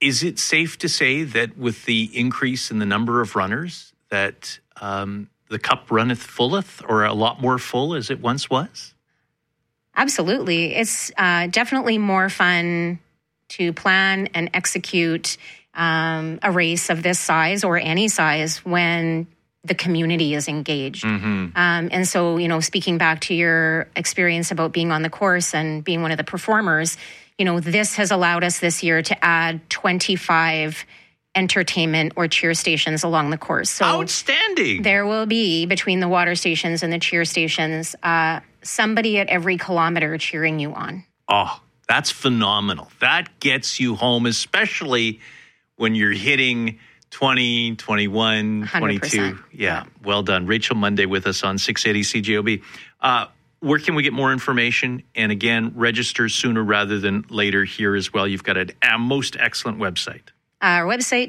Is it safe to say that with the increase in the number of runners that the cup runneth fulleth, or a lot more full as it once was? Absolutely. It's definitely more fun to plan and execute a race of this size or any size when the community is engaged. And so, speaking back to your experience about being on the course and being one of the performers, this has allowed us this year to add 25 entertainment or cheer stations along the course. So outstanding. There will be, between the water stations and the cheer stations, somebody at every kilometer cheering you on. Oh, that's phenomenal. That gets you home, especially when you're hitting 20, 21, 22. Yeah, well done. Rachel Monday with us on 680 CJOB. Where can we get more information? And again, register sooner rather than later here as well. You've got a most excellent website. Our website,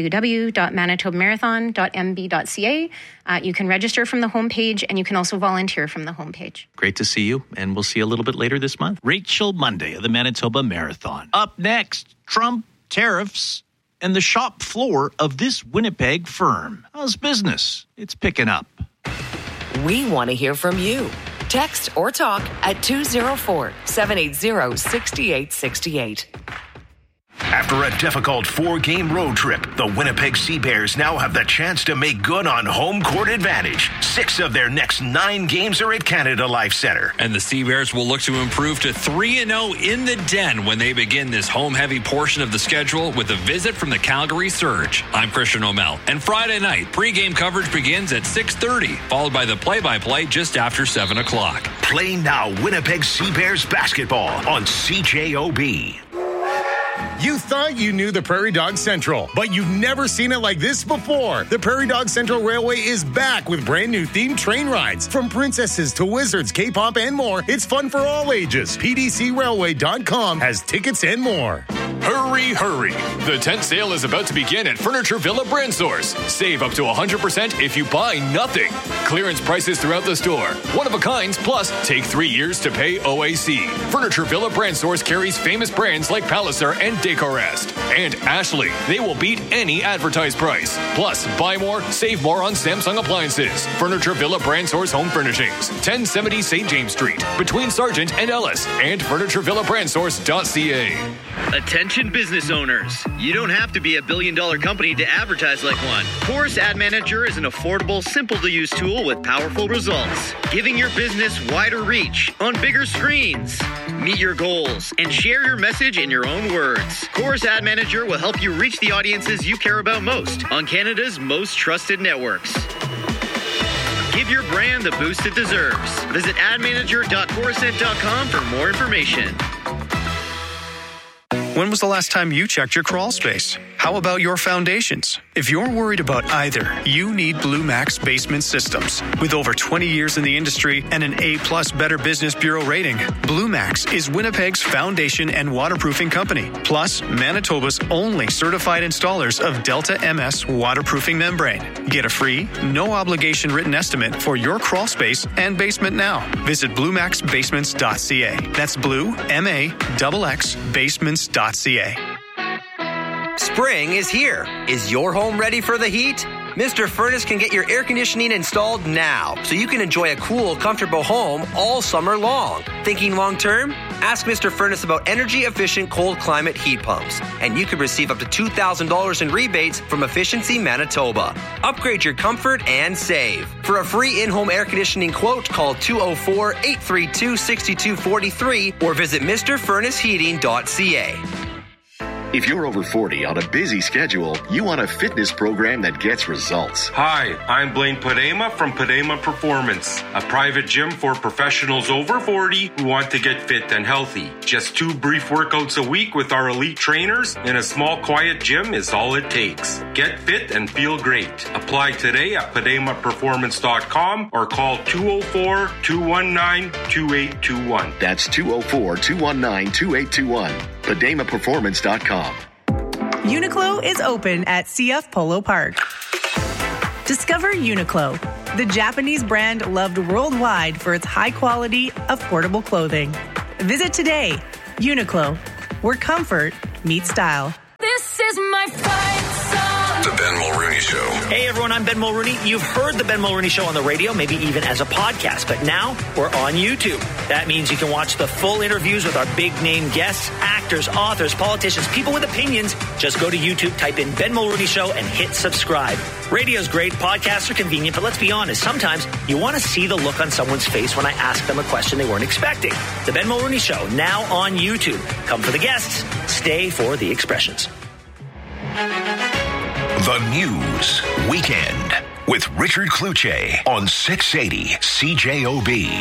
www.manitobamarathon.mb.ca. You can register from the homepage, and you can also volunteer from the homepage. Great to see you, and we'll see you a little bit later this month. Rachel Monday of the Manitoba Marathon. Up next, Trump, tariffs, and the shop floor of this Winnipeg firm. How's business? It's picking up. We want to hear from you. Text or talk at 204-780-6868. After a difficult 4-game road trip, the Winnipeg Sea Bears now have the chance to make good on home court advantage. 6 of their next 9 games are at Canada Life Centre. And the Sea Bears will look to improve to 3-0 in the Den when they begin this home-heavy portion of the schedule with a visit from the Calgary Surge. I'm Christian O'Mell. And Friday night, pregame coverage begins at 6:30, followed by the play-by-play just after 7 o'clock. Play now Winnipeg Sea Bears basketball on CJOB. You thought you knew the Prairie Dog Central, but you've never seen it like this before. The Prairie Dog Central Railway is back with brand new themed train rides. From princesses to wizards, K-pop, and more, it's fun for all ages. PDCRailway.com has tickets and more. Hurry, hurry. The tent sale is about to begin at Furniture Villa Brand Source. Save up to 100% if you buy nothing. Clearance prices throughout the store. One-of-a-kinds, plus take 3 years to pay OAC. Furniture Villa Brand Source carries famous brands like Palliser and Decorest. And Ashley. They will beat any advertised price. Plus, buy more, save more on Samsung appliances. Furniture Villa Brand Source Home Furnishings. 1070 St. James Street. Between Sargent and Ellis. And FurnitureVillaBrandSource.ca. Attention business owners. You don't have to be a billion-dollar company to advertise like one. Chorus Ad Manager is an affordable, simple-to-use tool with powerful results, giving your business wider reach on bigger screens. Meet your goals and share your message in your own words. Chorus Ad Manager will help you reach the audiences you care about most on Canada's most trusted networks. Give your brand the boost it deserves. Visit admanager.chorused.com for more information. When was the last time you checked your crawl space? How about your foundations? If you're worried about either, you need Blue Max Basement Systems. With over 20 years in the industry and an A+ Better Business Bureau rating, Blue Max is Winnipeg's foundation and waterproofing company, plus Manitoba's only certified installers of Delta MS waterproofing membrane. Get a free, no-obligation written estimate for your crawl space and basement now. Visit BlueMaxBasements.ca. That's Blue, M-A-X-X, Basements.ca. Spring is here. Is your home ready for the heat? Mr. Furnace can get your air conditioning installed now, so you can enjoy a cool, comfortable home all summer long. Thinking long term? Ask Mr. Furnace about energy-efficient cold climate heat pumps, and you could receive up to $2,000 in rebates from Efficiency Manitoba. Upgrade your comfort and save. For a free in-home air conditioning quote, call 204-832-6243 or visit MrFurnaceHeating.ca. If you're over 40 on a busy schedule, you want a fitness program that gets results. Hi, I'm Blaine Padema from Padema Performance, a private gym for professionals over 40 who want to get fit and healthy. Just 2 brief workouts a week with our elite trainers in a small, quiet gym is all it takes. Get fit and feel great. Apply today at PademaPerformance.com or call 204-219-2821. That's 204-219-2821. PademaPerformance.com. Uniqlo is open at CF Polo Park. Discover Uniqlo, the Japanese brand loved worldwide for its high-quality, affordable clothing. Visit today. Uniqlo, where comfort meets style. This The Ben Mulrooney Show. Hey everyone, I'm Ben Mulrooney. You've heard the Ben Mulrooney Show on the radio, maybe even as a podcast, but now we're on YouTube. That means you can watch the full interviews with our big name guests, actors, authors, politicians, people with opinions. Just go to YouTube, type in Ben Mulrooney Show and hit subscribe. Radio's great, podcasts are convenient, but let's be honest, sometimes you want to see the look on someone's face when I ask them a question they weren't expecting. The Ben Mulrooney Show, now on YouTube. Come for the guests, stay for the expressions. The News Weekend with Richard Kluche on 680 CJOB.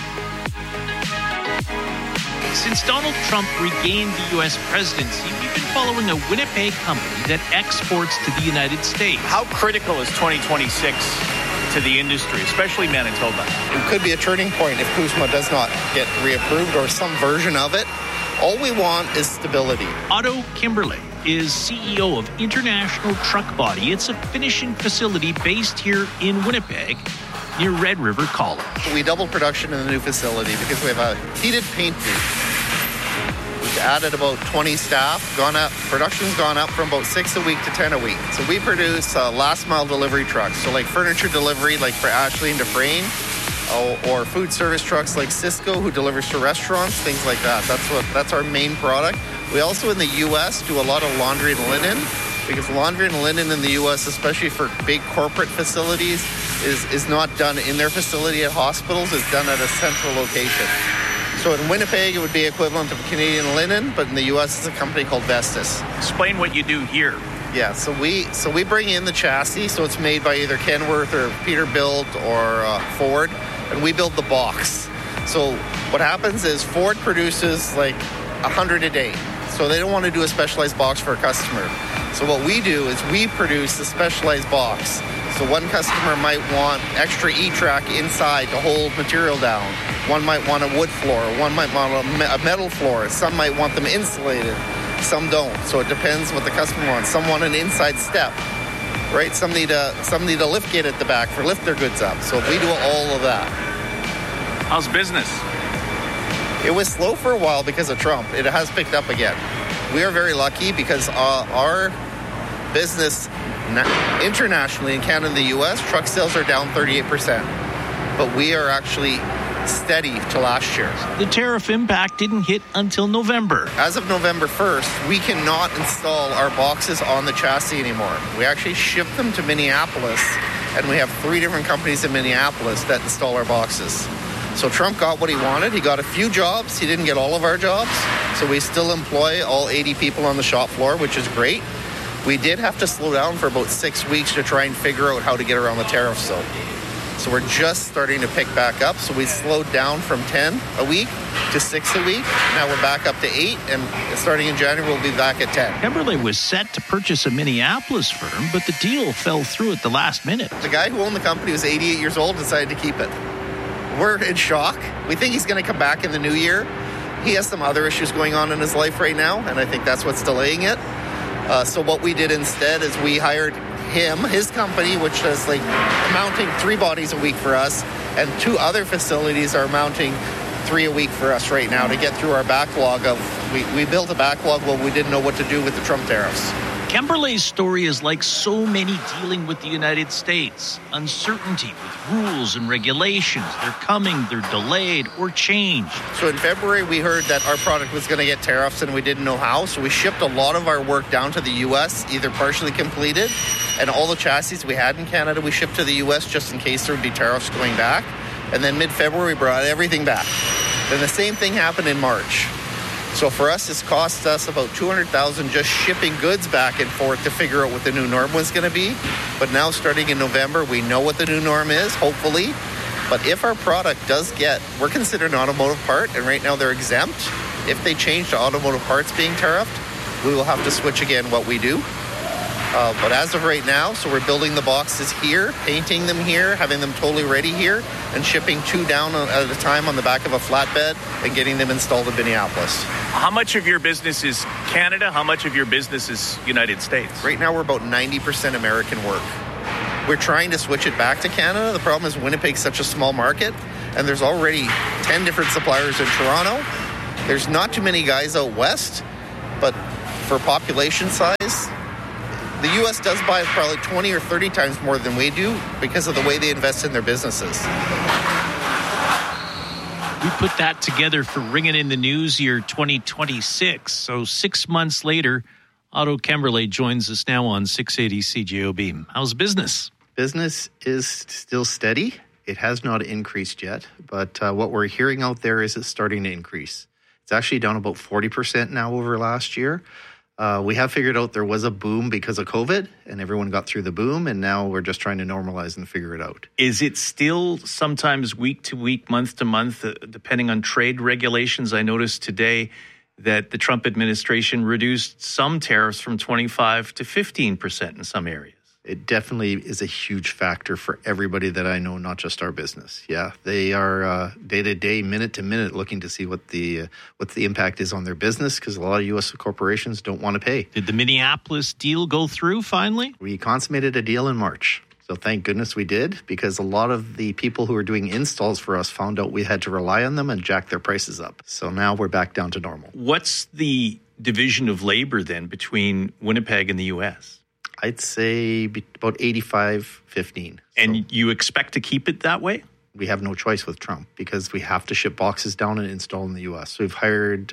Since Donald Trump regained the U.S. presidency, we've been following a Winnipeg company that exports to the United States. How critical is 2026 to the industry, especially Manitoba? It could be a turning point if CUSMA does not get reapproved or some version of it. All we want is stability. Otto Kimberley is CEO of International Truck Body. It's a finishing facility based here in Winnipeg near Red River College. We doubled production in the new facility because we have a heated paint booth. We've added about 20 staff. Production's gone up from about 6 a week to 10 a week. So we produce last mile delivery trucks. So like furniture delivery, like for Ashley and Dufresne, or food service trucks like Cisco, who delivers to restaurants, things like that. That's our main product. We also in the U.S. do a lot of laundry and linen, because laundry and linen in the U.S., especially for big corporate facilities, is not done in their facility at hospitals. It's done at a central location. So in Winnipeg, it would be equivalent of Canadian Linen, but in the U.S., it's a company called Vestas. Explain what you do here. Yeah, so we bring in the chassis, so it's made by either Kenworth or Peterbilt or Ford, and we build the box. So what happens is Ford produces like 100 a day, so they don't want to do a specialized box for a customer. So what we do is we produce a specialized box. So one customer might want extra E-track inside to hold material down. One might want a wood floor. One might want a metal floor. Some might want them insulated. Some don't. So it depends what the customer wants. Some want an inside step, right? Some need a lift gate at the back for lift their goods up. So we do all of that. How's business? It was slow for a while because of Trump. It has picked up again. We are very lucky because our business internationally in Canada and the U.S., truck sales are down 38%. But we are actually steady to last year. The tariff impact didn't hit until November. As of November 1st, we cannot install our boxes on the chassis anymore. We actually ship them to Minneapolis, and we have 3 different companies in Minneapolis that install our boxes. So Trump got what he wanted. He got a few jobs. He didn't get all of our jobs. So we still employ all 80 people on the shop floor, which is great. We did have to slow down for about 6 weeks to try and figure out how to get around the tariffs, though. So we're just starting to pick back up. So we slowed down from 10 a week to 6 a week. Now we're back up to 8, and starting in January, we'll be back at 10. Kimberley was set to purchase a Minneapolis firm, but the deal fell through at the last minute. The guy who owned the company was 88 years old, decided to keep it. We're in shock. We think he's going to come back in the new year. He has some other issues going on in his life right now, and I think that's what's delaying it. So what we did instead is we hired him, his company, which is like mounting 3 bodies a week for us, and 2 other facilities are mounting 3 a week for us right now to get through our backlog of, we built a backlog while we didn't know what to do with the Trump tariffs. Kimberley's story is like so many dealing with the United States. Uncertainty with rules and regulations. They're coming, they're delayed, or changed. So in February, we heard that our product was going to get tariffs and we didn't know how. So we shipped a lot of our work down to the U.S., either partially completed, and all the chassis we had in Canada, we shipped to the U.S. just in case there would be tariffs going back. And then mid-February, we brought everything back. Then the same thing happened in March. So for us, it's cost us about $200,000 just shipping goods back and forth to figure out what the new norm was going to be. But now starting in November, we know what the new norm is, hopefully. But if our product does get, we're considered an automotive part, and right now they're exempt. If they change to automotive parts being tariffed, we will have to switch again what we do. But as of right now, so we're building the boxes here, painting them here, having them totally ready here, and shipping 2 down at a time on the back of a flatbed and getting them installed in Minneapolis. How much of your business is Canada? How much of your business is United States? Right now, we're about 90% American work. We're trying to switch it back to Canada. The problem is Winnipeg's such a small market, and there's already 10 different suppliers in Toronto. There's not too many guys out west, but for population size, The U.S. does buy probably 20 or 30 times more than we do because of the way they invest in their businesses. We put that together for Ringing in the News year 2026. So 6 months later, Otto Kemberle joins us now on 680 CJOB. How's business? Business is still steady. It has not increased yet, but what we're hearing out there is it's starting to increase. It's actually down about 40% now over last year. We have figured out there was a boom because of COVID, and everyone got through the boom, and now we're just trying to normalize and figure it out. Is it still sometimes week to week, month to month, depending on trade regulations? I noticed today that the Trump administration reduced some tariffs from 25 to 15% in some areas. It definitely is a huge factor for everybody that I know, not just our business. Yeah, they are day to day, minute to minute, looking to see what the impact is on their business because a lot of U.S. corporations don't want to pay. Did the Minneapolis deal go through finally? We consummated a deal in March. So thank goodness we did, because a lot of the people who were doing installs for us found out we had to rely on them and jack their prices up. So now we're back down to normal. What's the division of labor then between Winnipeg and the U.S.? I'd say about 85-15. And you expect to keep it that way? We have no choice with Trump because we have to ship boxes down and install in the U.S. We've hired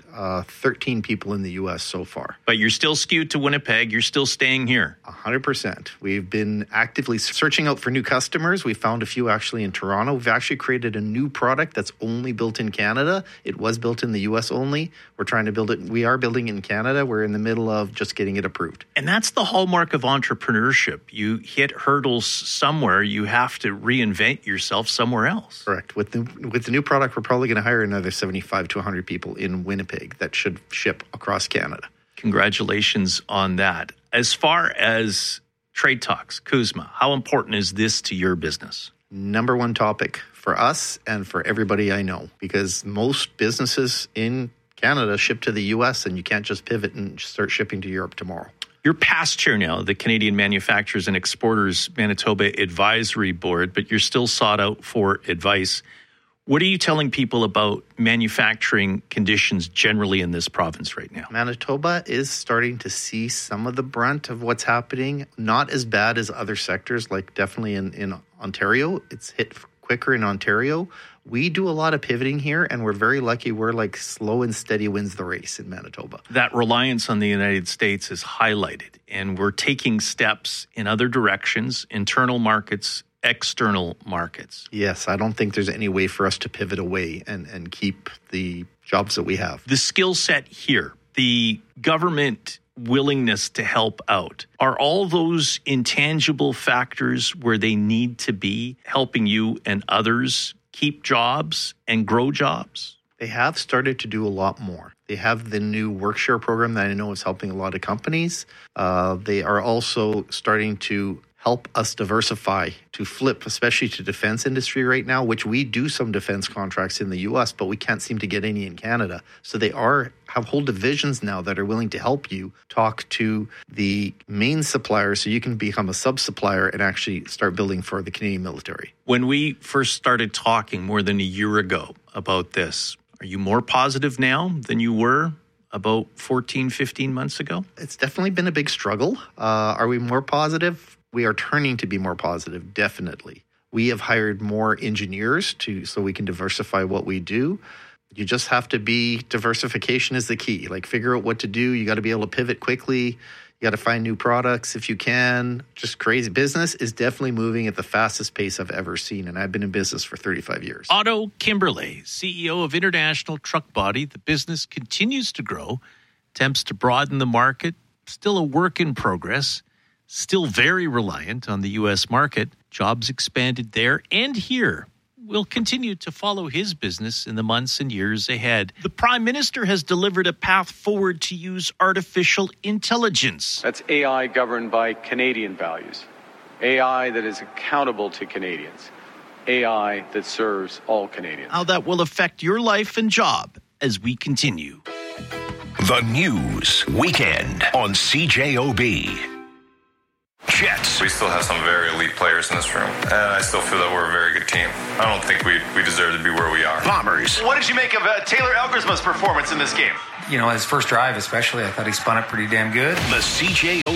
13 people in the U.S. so far. But you're still skewed to Winnipeg. You're still staying here. 100%. We've been actively searching out for new customers. We found a few actually in Toronto. We've actually created a new product that's only built in Canada. It was built in the U.S. only. We're trying to build it. We are building it in Canada. We're in the middle of just getting it approved. And that's the hallmark of entrepreneurship. You hit hurdles somewhere. You have to reinvent yourself somewhere else. Correct. With the new product, we're probably going to hire another 75 to 100 people in Winnipeg that should ship across Canada. Congratulations on that. As far as trade talks, CUSMA, how important is this to your business? Number one topic for us and for everybody I know, because most businesses in Canada ship to the U.S. and you can't just pivot and start shipping to Europe tomorrow. You're past chair now of the Canadian Manufacturers and Exporters Manitoba Advisory Board, but you're still sought out for advice. What are you telling people about manufacturing conditions generally in this province right now? Manitoba is starting to see some of the brunt of what's happening. Not as bad as other sectors, like definitely in Ontario. It's hit quicker in Ontario. We do a lot of pivoting here, and we're very lucky. We're like slow and steady wins the race in Manitoba. That reliance on the United States is highlighted, and we're taking steps in other directions, internal markets, external markets. Yes, I don't think there's any way for us to pivot away and keep the jobs that we have. The skill set here, the government willingness to help out, are all those intangible factors where they need to be helping you and others keep jobs and grow jobs? They have started to do a lot more. They have the new Workshare program that I know is helping a lot of companies. They are also starting to help us diversify, to flip, especially to defense industry right now, which we do some defense contracts in the U.S., but we can't seem to get any in Canada. So they have whole divisions now that are willing to help you talk to the main supplier so you can become a sub-supplier and actually start building for the Canadian military. When we first started talking more than a year ago about this, are you more positive now than you were about 14, 15 months ago? It's definitely been a big struggle. Are we more positive? We are turning to be more positive, definitely. We have hired more engineers so we can diversify what we do. You just have to diversification is the key. Like figure out what to do. You got to be able to pivot quickly. You got to find new products if you can. Just crazy. Business is definitely moving at the fastest pace I've ever seen. And I've been in business for 35 years. Otto Kemberle, CEO of International Truck Body. The business continues to grow, attempts to broaden the market, still a work in progress. Still very reliant on the U.S. market. Jobs expanded there and here. We'll continue to follow his business in the months and years ahead. The Prime Minister has delivered a path forward to use artificial intelligence. That's AI governed by Canadian values. AI that is accountable to Canadians. AI that serves all Canadians. How that will affect your life and job as we continue. The News Weekend on CJOB. Jets. We still have some very elite players in this room, and I still feel that we're a very good team. I don't think we deserve to be where we are. Bombers. What did you make of Taylor Elgersma's performance in this game? You know, his first drive especially, I thought he spun it pretty damn good. The CJOB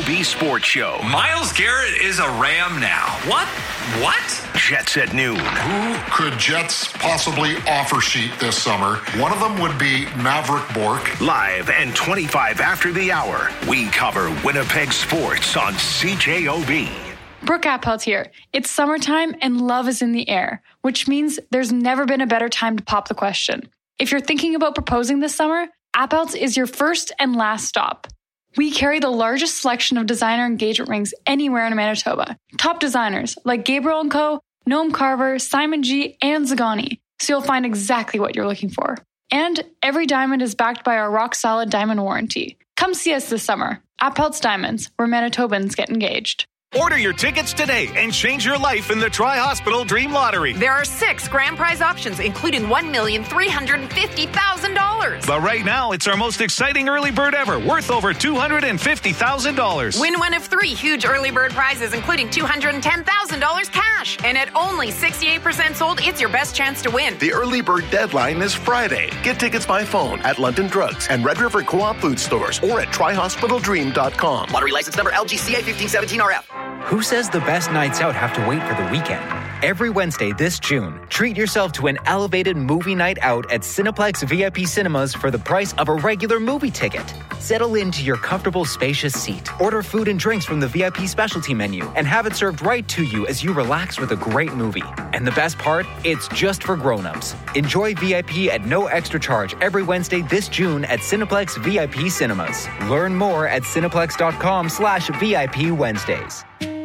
CJOB Sports Show. Myles Garrett is a Ram now. What? Jets at noon. Who could Jets possibly offer sheet this summer? One of them would be Maverick Bork. Live and 25 after the hour, we cover Winnipeg sports on CJOB. Brooke Appelt here. It's summertime and love is in the air, which means there's never been a better time to pop the question. If you're thinking about proposing this summer, Appelt's is your first and last stop. We carry the largest selection of designer engagement rings anywhere in Manitoba. Top designers like Gabriel & Co., Noam Carver, Simon G., and Zagani, so you'll find exactly what you're looking for. And every diamond is backed by our rock-solid diamond warranty. Come see us this summer. Appelt's Diamonds, where Manitobans get engaged. Order your tickets today and change your life in the Tri-Hospital Dream Lottery. There are 6 grand prize options, including $1,350,000. But right now, it's our most exciting early bird ever, worth over $250,000. Win one of 3 huge early bird prizes, including $210,000 cash. And at only 68% sold, it's your best chance to win. The early bird deadline is Friday. Get tickets by phone at London Drugs and Red River Co-op food stores or at trihospitaldream.com. Lottery license number LGCA 1517RF. Who says the best nights out have to wait for the weekend? Every Wednesday this June, treat yourself to an elevated movie night out at Cineplex VIP Cinemas for the price of a regular movie ticket. Settle into your comfortable, spacious seat. Order food and drinks from the VIP specialty menu and have it served right to you as you relax with a great movie. And the best part? It's just for grown-ups. Enjoy VIP at no extra charge every Wednesday this June at Cineplex VIP Cinemas. Learn more at cineplex.com/VIP Wednesdays.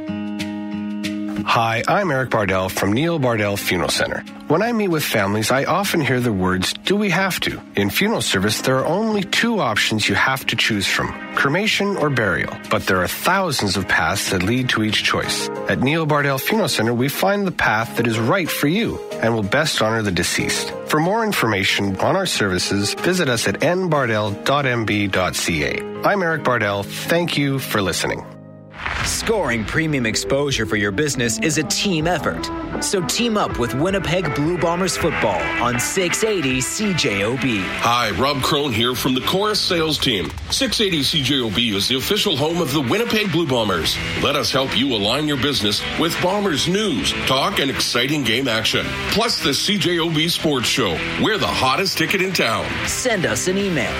Hi, I'm Eric Bardell from Neil Bardell Funeral Center. When I meet with families, I often hear the words, do we have to? In funeral service, there are only 2 options you have to choose from, cremation or burial. But there are thousands of paths that lead to each choice. At Neil Bardell Funeral Center, we find the path that is right for you and will best honor the deceased. For more information on our services, visit us at nbardell.mb.ca. I'm Eric Bardell. Thank you for listening. Scoring premium exposure for your business is a team effort. So team up with Winnipeg Blue Bombers football on 680 CJOB. Hi, Rob Crone here from the Chorus sales team. 680 CJOB is the official home of the Winnipeg Blue Bombers. Let us help you align your business with Bombers news, talk, and exciting game action. Plus the CJOB Sports Show. We're the hottest ticket in town. Send us an email.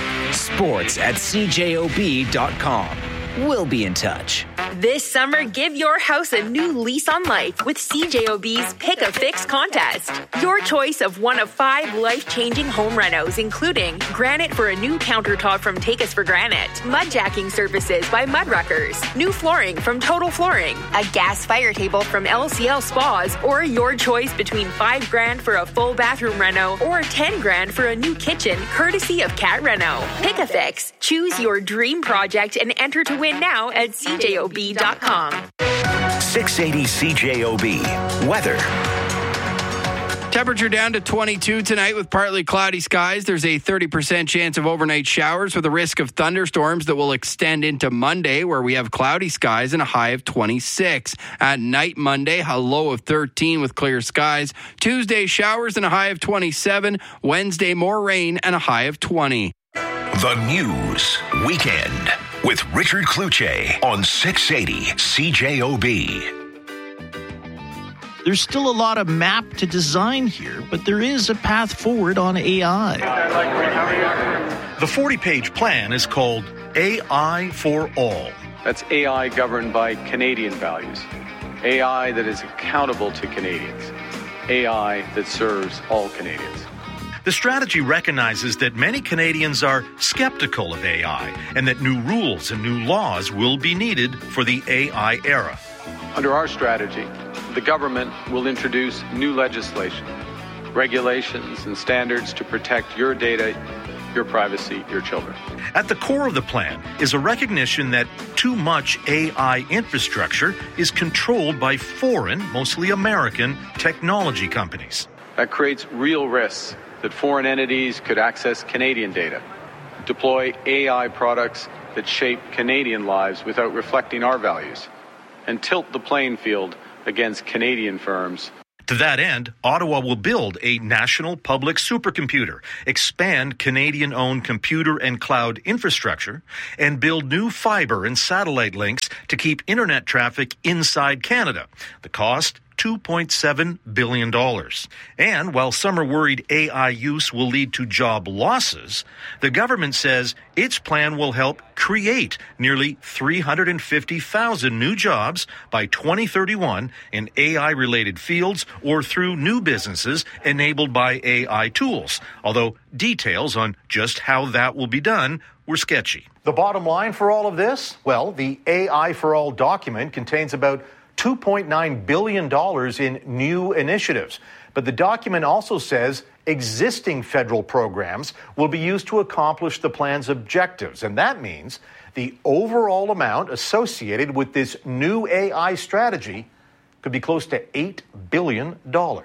sports@cjob.com. We'll be in touch. This summer, give your house a new lease on life with CJOB's Pick a Fix contest. Your choice of one of 5 life-changing home renos, including granite for a new countertop from Take Us for Granite, mud jacking services by Mudruckers, new flooring from Total Flooring, a gas fire table from LCL Spas, or your choice between $5 grand for a full bathroom reno or $10 grand for a new kitchen, courtesy of Cat Reno. Pick a Fix. Choose your dream project and enter to win now at CJOB.com. 680 CJOB. Weather. Temperature down to 22 tonight with partly cloudy skies. There's a 30% chance of overnight showers with a risk of thunderstorms that will extend into Monday, where we have cloudy skies and a high of 26. At night Monday, a low of 13 with clear skies. Tuesday, showers and a high of 27. Wednesday, more rain and a high of 20. The News Weekend with Richard Cloutier on 680 CJOB. There's still a lot of map to design here, but there is a path forward on AI. The 40-page plan is called AI for All. That's AI governed by Canadian values. AI that is accountable to Canadians. AI that serves all Canadians. The strategy recognizes that many Canadians are skeptical of AI and that new rules and new laws will be needed for the AI era. Under our strategy, the government will introduce new legislation, regulations, and standards to protect your data, your privacy, your children. At the core of the plan is a recognition that too much AI infrastructure is controlled by foreign, mostly American, technology companies. That creates real risks that foreign entities could access Canadian data, deploy AI products that shape Canadian lives without reflecting our values, and tilt the playing field against Canadian firms. To that end, Ottawa will build a national public supercomputer, expand Canadian-owned computer and cloud infrastructure, and build new fiber and satellite links to keep internet traffic inside Canada. The cost, $2.7 billion. And while some are worried AI use will lead to job losses, the government says its plan will help create nearly 350,000 new jobs by 2031 in AI-related fields or through new businesses enabled by AI tools, although details on just how that will be done were sketchy. The bottom line for all of this? Well, the AI for All document contains about $2.9 billion in new initiatives. But the document also says existing federal programs will be used to accomplish the plan's objectives. And that means the overall amount associated with this new AI strategy could be close to $8 billion.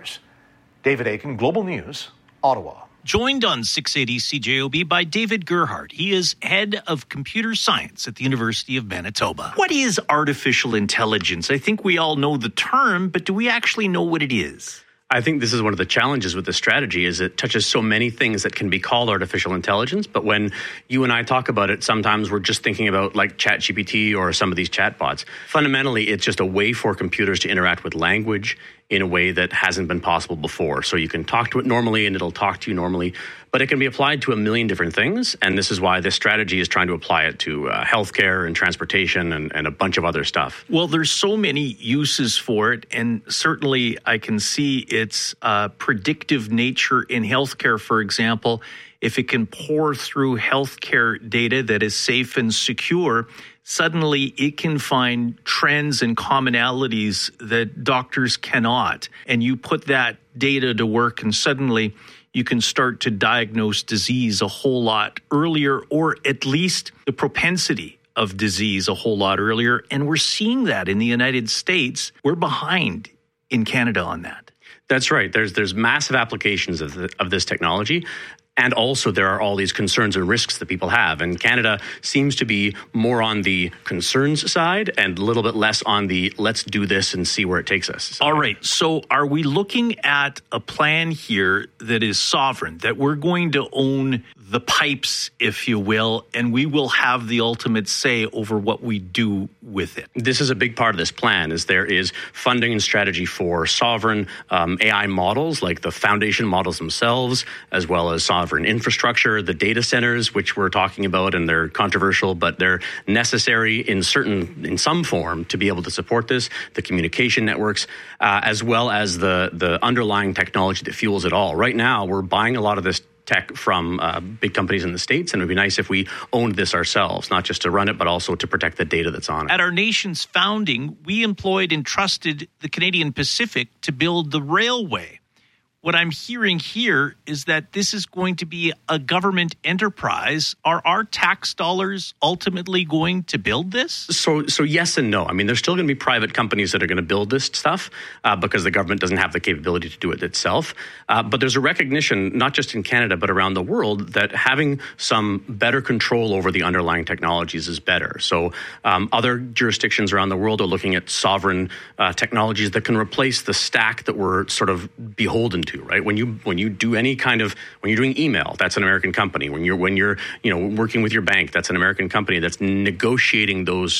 David Akin, Global News, Ottawa. Joined on 680 CJOB by David Gerhardt. He is head of computer science at the University of Manitoba. What is artificial intelligence? I think we all know the term, but do we actually know what it is? I think this is one of the challenges with this strategy is it touches so many things that can be called artificial intelligence. But when you and I talk about it, sometimes we're just thinking about like ChatGPT or some of these chatbots. Fundamentally, it's just a way for computers to interact with language in a way that hasn't been possible before. So you can talk to it normally and it'll talk to you normally, but it can be applied to a million different things. And this is why this strategy is trying to apply it to healthcare and transportation and a bunch of other stuff. Well, there's so many uses for it. And certainly I can see its predictive nature in healthcare, for example. If it can pour through healthcare data that is safe and secure, suddenly it can find trends and commonalities that doctors cannot. And you put that data to work and suddenly you can start to diagnose disease a whole lot earlier, or at least the propensity of disease a whole lot earlier. And we're seeing that in the United States. We're behind in Canada on that. That's right. There's massive applications of this technology. And also there are all these concerns and risks that people have. And Canada seems to be more on the concerns side and a little bit less on the let's do this and see where it takes us. All right. So are we looking at a plan here that is sovereign, that we're going to own the pipes, if you will, and we will have the ultimate say over what we do with it? This is a big part of this plan, is there is funding and strategy for sovereign AI models, like the foundation models themselves, as well as sovereign infrastructure, the data centers, which we're talking about, and they're controversial, but they're necessary in some form to be able to support this, the communication networks, as well as the underlying technology that fuels it all. Right now, we're buying a lot of this tech from big companies in the States, and it would be nice if we owned this ourselves, not just to run it, but also to protect the data that's on it. At our nation's founding, we employed and trusted the Canadian Pacific to build the railway. What I'm hearing here is that this is going to be a government enterprise. Are our tax dollars ultimately going to build this? So yes and no. I mean, there's still going to be private companies that are going to build this stuff because the government doesn't have the capability to do it itself. But there's a recognition, not just in Canada, but around the world, that having some better control over the underlying technologies is better. So other jurisdictions around the world are looking at sovereign technologies that can replace the stack that we're sort of beholden to. Right? When you do any kind of, when you're doing email, that's an American company. When you're working with your bank, that's an American company that's negotiating those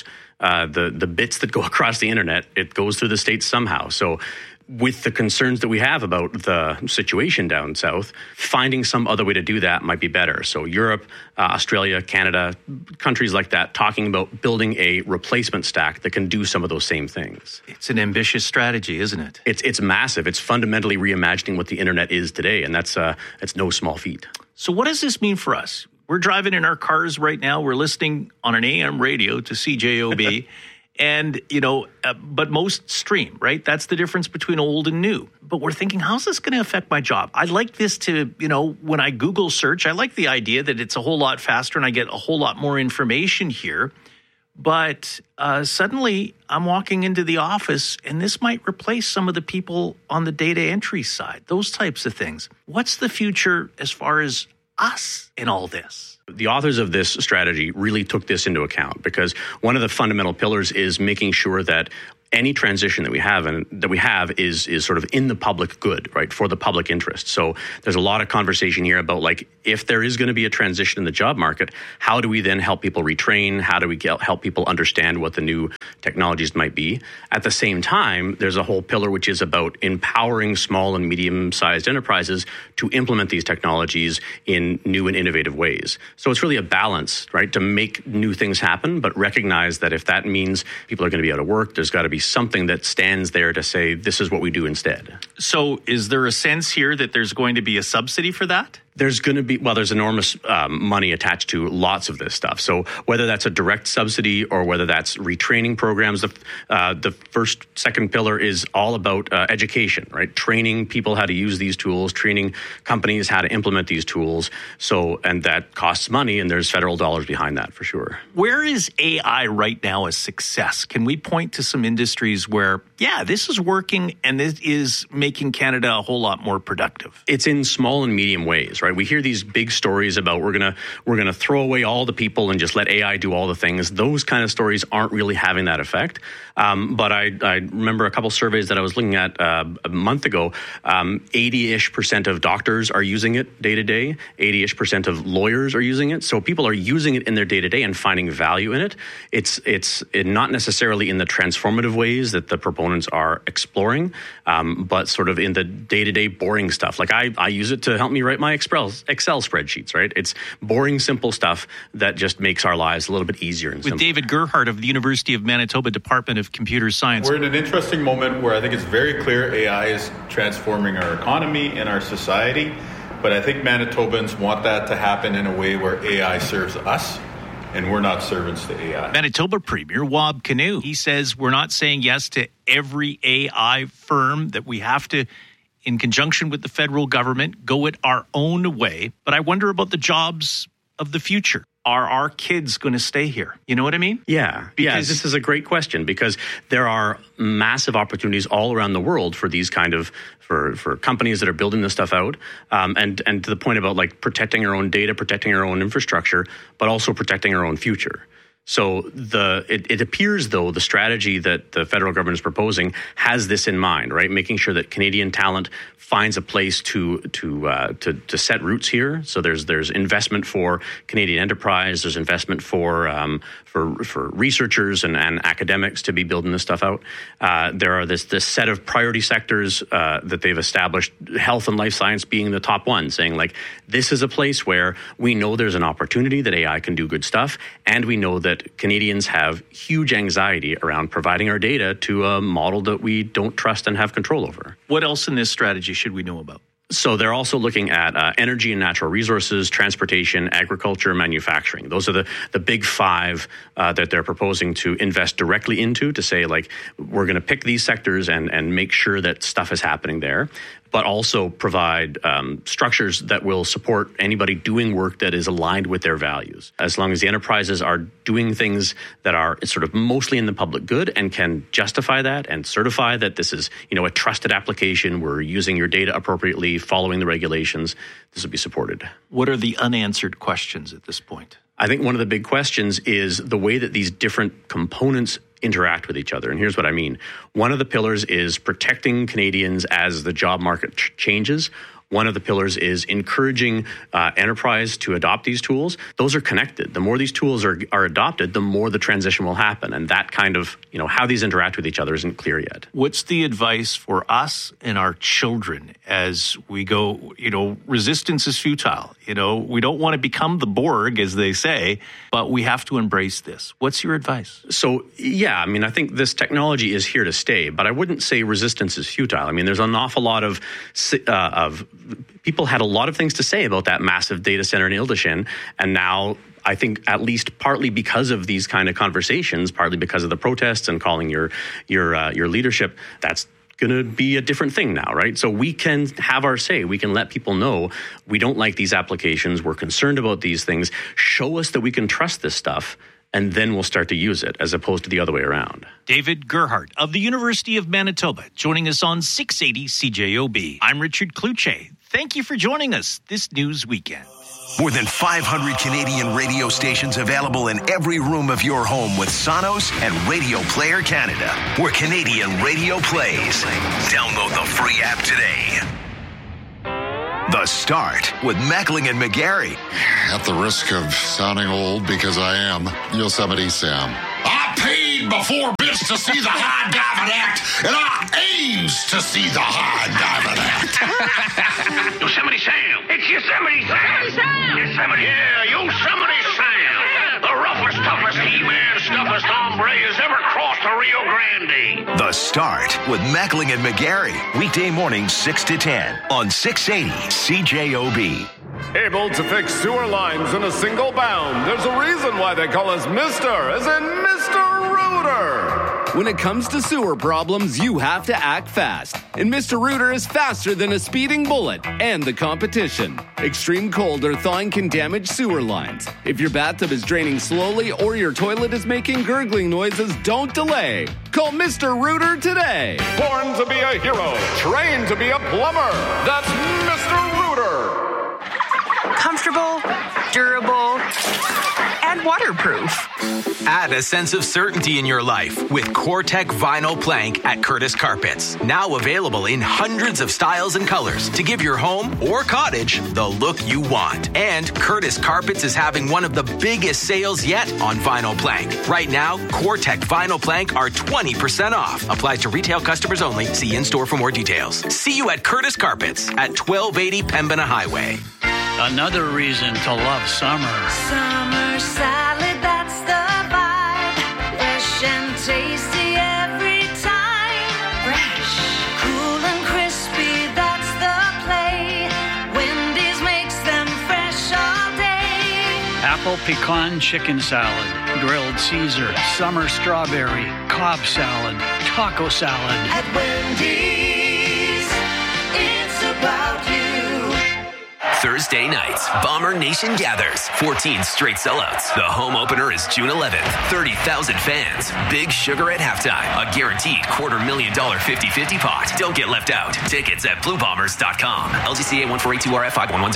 the bits that go across the internet. It goes through the States somehow. So with the concerns that we have about the situation down south, finding some other way to do that might be better. So Europe, Australia, Canada, countries like that, talking about building a replacement stack that can do some of those same things. It's an ambitious strategy, isn't it? It's massive. It's fundamentally reimagining what the internet is today, and that's it's no small feat. So what does this mean for us? We're driving in our cars right now. We're listening on an AM radio to CJOB. And, but most stream, right? That's the difference between old and new. But we're thinking, how's this going to affect my job? I like this to, when I Google search, I like the idea that it's a whole lot faster and I get a whole lot more information here. But suddenly I'm walking into the office and this might replace some of the people on the data entry side, those types of things. What's the future as far as us in all this? The authors of this strategy really took this into account because one of the fundamental pillars is making sure that any transition that we have is sort of in the public good, right, for the public interest. So there's a lot of conversation here about, like, if there is going to be a transition in the job market, how do we then help people retrain? How do we help people understand what the new technologies might be? At the same time, there's a whole pillar which is about empowering small and medium-sized enterprises to implement these technologies in new and innovative ways. So it's really a balance, right, to make new things happen, but recognize that if that means people are going to be out of work, there's got to be something that stands there to say, this is what we do instead. So is there a sense here that there's going to be a subsidy for that? There's going to be, there's enormous money attached to lots of this stuff. So whether that's a direct subsidy or whether that's retraining programs, the second pillar is all about education, right? Training people how to use these tools, training companies how to implement these tools. So, and that costs money, and there's federal dollars behind that for sure. Where is AI right now a success? Can we point to some industries where, yeah, this is working and this is making Canada a whole lot more productive? It's in small and medium ways, right? We hear these big stories about we're gonna throw away all the people and just let AI do all the things. Those kind of stories aren't really having that effect. But I remember a couple surveys that I was looking at a month ago. 80-ish% of doctors are using it day to day. 80-ish% of lawyers are using it. So people are using it in their day to day and finding value in it. It's not necessarily in the transformative ways that the proponents are exploring, but sort of in the day to day boring stuff. Like I use it to help me write my Excel spreadsheets, right? It's boring, simple stuff that just makes our lives a little bit easier and simpler. With David Gerhardt of the University of Manitoba Department of Computer Science. We're in an interesting moment where I think it's very clear AI is transforming our economy and our society, but I think Manitobans want that to happen in a way where AI serves us and we're not servants to AI. Manitoba Premier Wab Kinew, he says we're not saying yes to every AI firm, that we have to, in conjunction with the federal government, go it our own way. But I wonder about the jobs of the future. Are our kids going to stay here? You know what I mean? Yeah. Because this is a great question, because there are massive opportunities all around the world for these kind of, for companies that are building this stuff out. And to the point about, like, protecting our own data, protecting our own infrastructure, but also protecting our own future. So it appears, though, the strategy that the federal government is proposing has this in mind, right? Making sure that Canadian talent finds a place to set roots here. So there's investment for Canadian enterprise. There's investment for researchers and academics to be building this stuff out. There are this set of priority sectors that they've established, health and life science being the top one, saying, like, this is a place where we know there's an opportunity that AI can do good stuff, and we know that Canadians have huge anxiety around providing our data to a model that we don't trust and have control over. What else in this strategy should we know about? So they're also looking at energy and natural resources, transportation, agriculture, manufacturing. Those are the big five that they're proposing to invest directly into, to say, like, we're going to pick these sectors and make sure that stuff is happening there, but also provide structures that will support anybody doing work that is aligned with their values. As long as the enterprises are doing things that are sort of mostly in the public good and can justify that and certify that this is, a trusted application, we're using your data appropriately, following the regulations, this will be supported. What are the unanswered questions at this point? I think one of the big questions is the way that these different components interact with each other. And here's what I mean. One of the pillars is protecting Canadians as the job market changes. One of the pillars is encouraging enterprise to adopt these tools. Those are connected. The more these tools are adopted, the more the transition will happen. And that kind of, how these interact with each other isn't clear yet. What's the advice for us and our children as we go, resistance is futile. We don't want to become the Borg, as they say, but we have to embrace this. What's your advice? So, I think this technology is here to stay, but I wouldn't say resistance is futile. There's an awful lot of people had a lot of things to say about that massive data center in Ildishin, and now I think at least partly because of these kind of conversations, partly because of the protests and calling your leadership, that's going to be a different thing now, right? So we can have our say. We can let people know we don't like these applications. We're concerned about these things. Show us that we can trust this stuff, and then we'll start to use it, as opposed to the other way around. David Gerhardt of the University of Manitoba, joining us on 680 CJOB. I'm Richard Kluche. Thank you for joining us this news weekend. More than 500 Canadian radio stations available in every room of your home with Sonos and Radio Player Canada, where Canadian radio plays. Download the free app today. The Start with Mackling and McGarry. At the risk of sounding old, because I am, Yosemite Sam. I paid before bids to see the High Diamond Act, and I aims to see the High Diamond Act. Yosemite Sam. It's Yosemite Sam. Yosemite. Yeah, Yosemite Sam. The roughest, toughest He-Man, toughest hombre has ever crossed the Rio Grande. The Start with Mackling and McGarry. Weekday mornings 6 to 10 on 680 CJOB. Able to fix sewer lines in a single bound. There's a reason why they call us Mr. as in Mr. Rooter. When it comes to sewer problems, you have to act fast. And Mr. Rooter is faster than a speeding bullet and the competition. Extreme cold or thawing can damage sewer lines. If your bathtub is draining slowly or your toilet is making gurgling noises, don't delay. Call Mr. Rooter today. Born to be a hero, trained to be a plumber. That's Mr. Rooter. Comfortable, durable, and waterproof. Add a sense of certainty in your life with CoreTech Vinyl Plank at Curtis Carpets. Now available in hundreds of styles and colors to give your home or cottage the look you want. And Curtis Carpets is having one of the biggest sales yet on vinyl plank. Right now, CoreTech Vinyl Plank are 20% off. Applies to retail customers only. See in-store for more details. See you at Curtis Carpets at 1280 Pembina Highway. Another reason to love summer. Summer salad, that's the vibe. Fresh and tasty every time. Fresh, cool and crispy, that's the play. Wendy's makes them fresh all day. Apple pecan chicken salad, grilled Caesar, summer strawberry, Cobb salad, taco salad. At Wendy's, it's about you. Thursday nights, Bomber Nation gathers. 14 straight sellouts. The home opener is June 11th. 30,000 fans. Big Sugar at halftime. A guaranteed $250,000 50-50 pot. Don't get left out. Tickets at BlueBombers.com. LGCA 1482RF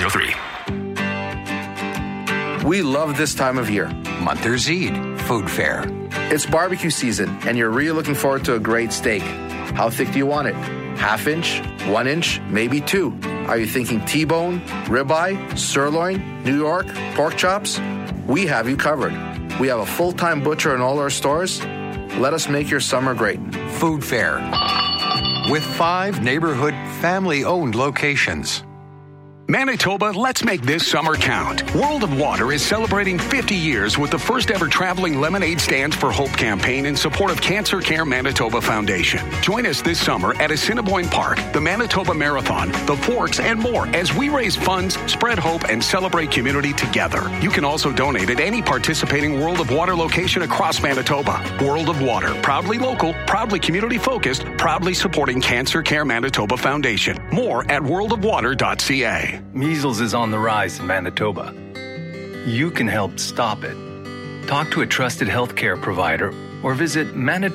51103. We love this time of year. Monthers Eid Food Fair. It's barbecue season, and you're really looking forward to a great steak. How thick do you want it? Half-inch, 1 inch, maybe 2. Are you thinking T-bone, ribeye, sirloin, New York, pork chops? We have you covered. We have a full-time butcher in all our stores. Let us make your summer great. Food Fair. With 5 neighborhood family-owned locations. Manitoba, let's make this summer count. World of Water is celebrating 50 years with the first ever traveling Lemonade Stands for Hope campaign in support of Cancer Care Manitoba Foundation. Join us this summer at Assiniboine Park, the Manitoba Marathon, the Forks, and more as we raise funds, spread hope, and celebrate community together. You can also donate at any participating World of Water location across Manitoba. World of Water, proudly local, proudly community-focused, proudly supporting Cancer Care Manitoba Foundation. More at worldofwater.ca. Measles is on the rise in Manitoba. You can help stop it. Talk to a trusted healthcare provider or visit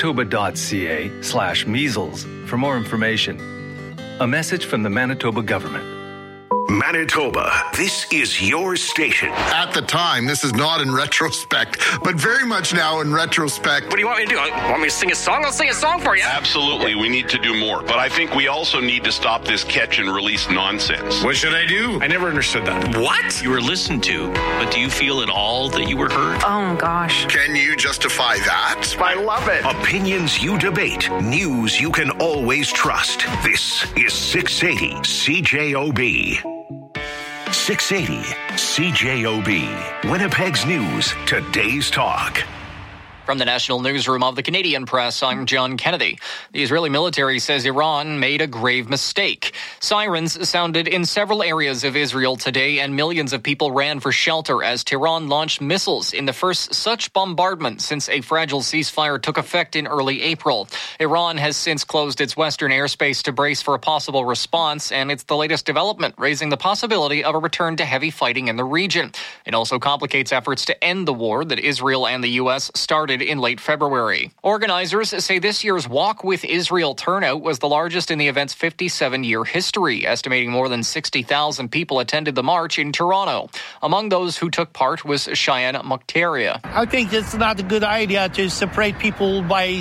manitoba.ca/measles for more information. A message from the Manitoba government. Manitoba, this is your station. At the time, this is not in retrospect, but very much now in retrospect. What do you want me to do? Want me to sing a song? I'll sing a song for you. Absolutely, we need to do more. But I think we also need to stop this catch and release nonsense. What should I do? I never understood that. What? You were listened to, but do you feel at all that you were heard? Oh, gosh. Can you justify that? I love it. Opinions you debate. News you can always trust. This is 680 CJOB. 680 CJOB. Winnipeg's News. Today's Talk. From the National Newsroom of the Canadian Press, I'm John Kennedy. The Israeli military says Iran made a grave mistake. Sirens sounded in several areas of Israel today, and millions of people ran for shelter as Tehran launched missiles in the first such bombardment since a fragile ceasefire took effect in early April. Iran has since closed its western airspace to brace for a possible response, and it's the latest development, raising the possibility of a return to heavy fighting in the region. It also complicates efforts to end the war that Israel and the U.S. started started in late February. Organizers say this year's Walk with Israel turnout was the largest in the event's 57-year history, estimating more than 60,000 people attended the march in Toronto. Among those who took part was Cheyenne Mokhtaria. I think it's not a good idea to separate people by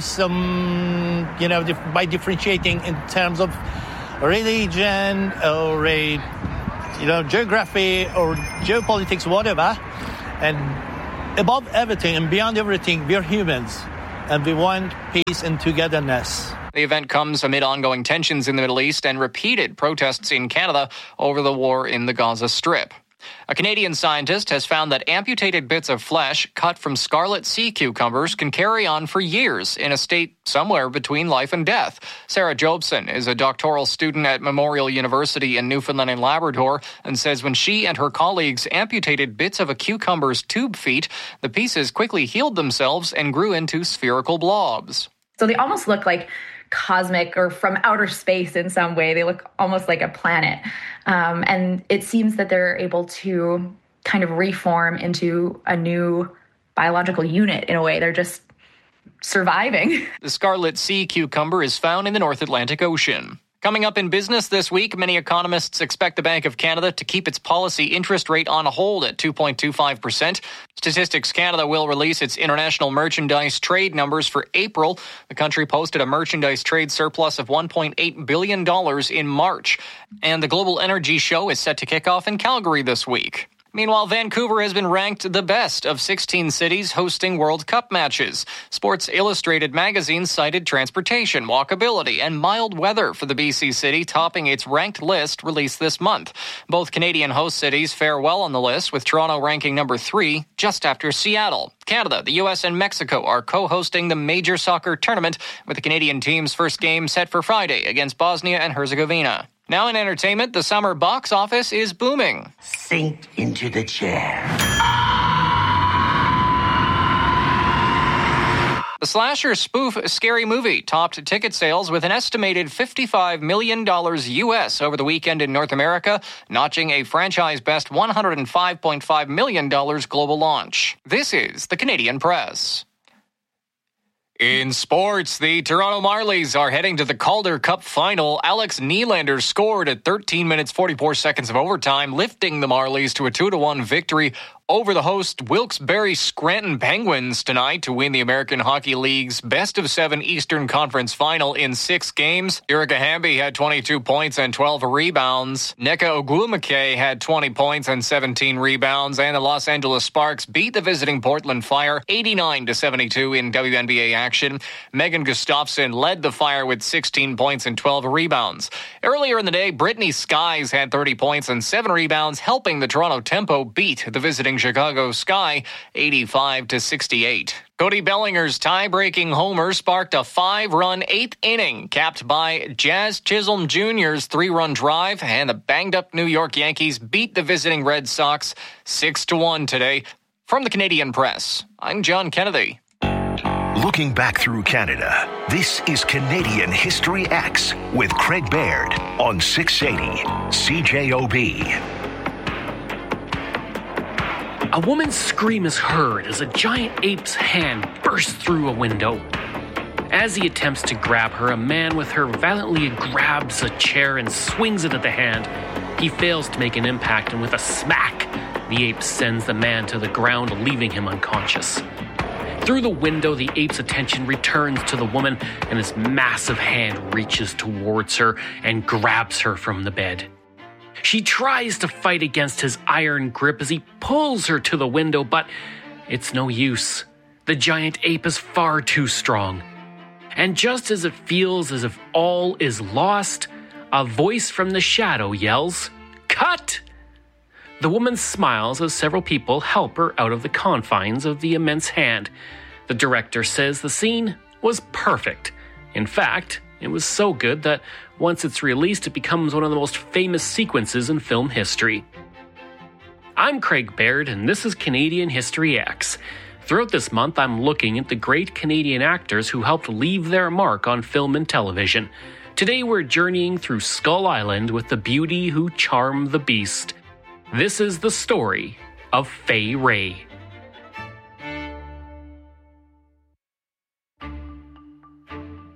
by differentiating in terms of religion or geography or geopolitics, whatever. And above everything and beyond everything, we're humans and we want peace and togetherness. The event comes amid ongoing tensions in the Middle East and repeated protests in Canada over the war in the Gaza Strip. A Canadian scientist has found that amputated bits of flesh cut from scarlet sea cucumbers can carry on for years in a state somewhere between life and death. Sarah Jobson is a doctoral student at Memorial University in Newfoundland and Labrador and says when she and her colleagues amputated bits of a cucumber's tube feet, the pieces quickly healed themselves and grew into spherical blobs. So they almost look like cosmic or from outer space in some way. They look almost like a planet. And it seems that they're able to kind of reform into a new biological unit in a way. They're just surviving. The scarlet sea cucumber is found in the North Atlantic Ocean. Coming up in business this week, many economists expect the Bank of Canada to keep its policy interest rate on hold at 2.25%. Statistics Canada will release its international merchandise trade numbers for April. The country posted a merchandise trade surplus of $1.8 billion in March. And the Global Energy Show is set to kick off in Calgary this week. Meanwhile, Vancouver has been ranked the best of 16 cities hosting World Cup matches. Sports Illustrated magazine cited transportation, walkability, and mild weather for the BC city, topping its ranked list released this month. Both Canadian host cities fare well on the list, with Toronto ranking number 3, just after Seattle. Canada, the U.S., and Mexico are co-hosting the major soccer tournament, with the Canadian team's first game set for Friday against Bosnia and Herzegovina. Now in entertainment, the summer box office is booming. Sink into the chair. The slasher spoof Scary Movie topped ticket sales with an estimated $55 million U.S. over the weekend in North America, notching a franchise-best $105.5 million global launch. This is the Canadian Press. In sports, the Toronto Marlies are heading to the Calder Cup final. Alex Nylander scored at 13 minutes 44 seconds of overtime, lifting the Marlies to a 2-1 victory over the host Wilkes-Barre Scranton Penguins tonight to win the American Hockey League's best-of-7 Eastern Conference final in 6 games. Erica Hamby had 22 points and 12 rebounds. Nneka Ogwumike had 20 points and 17 rebounds. And the Los Angeles Sparks beat the visiting Portland Fire 89-72 in WNBA action. Megan Gustafson led the Fire with 16 points and 12 rebounds. Earlier in the day, Brittany Skies had 30 points and 7 rebounds, helping the Toronto Tempo beat the visiting Chicago Sky 85-68. Cody Bellinger's tie-breaking homer sparked a 5-run 8th inning, capped by Jazz Chisholm Jr.'s 3-run drive, and the banged-up New York Yankees beat the visiting Red Sox 6-1 today. From the Canadian Press, I'm John Kennedy. Looking back through Canada, this is Canadian History X with Craig Baird on 680 CJOB. A woman's scream is heard as a giant ape's hand bursts through a window. As he attempts to grab her, a man with her violently grabs a chair and swings it at the hand. He fails to make an impact, and with a smack, the ape sends the man to the ground, leaving him unconscious. Through the window, the ape's attention returns to the woman, and his massive hand reaches towards her and grabs her from the bed. She tries to fight against his iron grip as he pulls her to the window, but it's no use. The giant ape is far too strong. And just as it feels as if all is lost, a voice from the shadow yells, "Cut!" The woman smiles as several people help her out of the confines of the immense hand. The director says the scene was perfect. In fact, it was so good that once it's released, it becomes one of the most famous sequences in film history. I'm Craig Baird, and this is Canadian History X. Throughout this month, I'm looking at the great Canadian actors who helped leave their mark on film and television. Today, we're journeying through Skull Island with the beauty who charmed the beast. This is the story of Fay Wray.